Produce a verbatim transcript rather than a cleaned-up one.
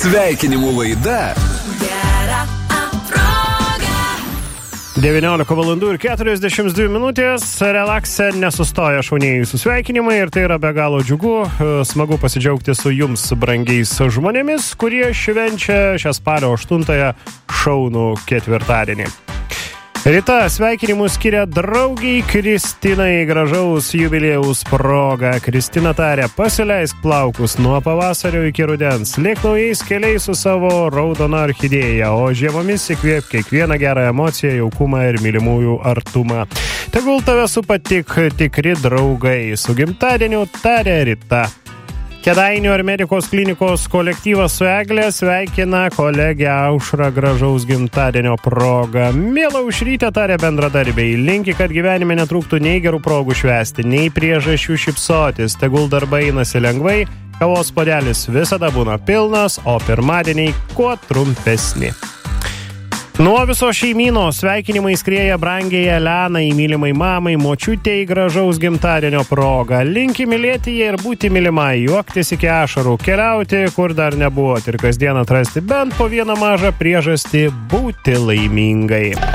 Sveikinimų laida devyniolika valandų ir keturiasdešimt dvi minutės. Relakse nesustoja šauniai susveikinimai ir tai yra be galo džiugu. Smagu pasidžiaugti su jums, brangiais žmonėmis, kurie švenčia šią spalio aštuntąją šaunų ketvirtadienį. Rita sveikinimus skiria draugiai Kristinai gražaus jubiliejaus proga. Kristina taria, pasileisk plaukus nuo pavasario iki rudens, lėk naujais keliais su savo raudona orchidėja, o žiemomis įkvėp kiekvieną gerą emociją, jaukumą ir mylimųjų artumą. Tegul tave supa tik tikri draugai. Su gimtadieniu taria Rita. Kėdainių Amerikos klinikos kolektyvas su Egle sveikina kolegę Aušrą gražaus gimtadienio progą. Miela Aušrytė, taria bendradarbiai, linki, kad gyvenime netrūktų nei gerų progų švęsti, nei priežasčių šypsotis. Tegul darbai einasi lengvai, kavos puodelis visada būna pilnas, o pirmadieniai kuo trumpesni. Nuo viso šeimyno sveikinimai skrieja brangiai Elenai, mylimai mamai, močiutei gražaus gimtadienio proga. Linki mylėti jį ir būti mylimai, juoktis iki ašarų, keliauti, kur dar nebuvot ir kasdien atrasti bent po vieną mažą priežastį būti laimingai.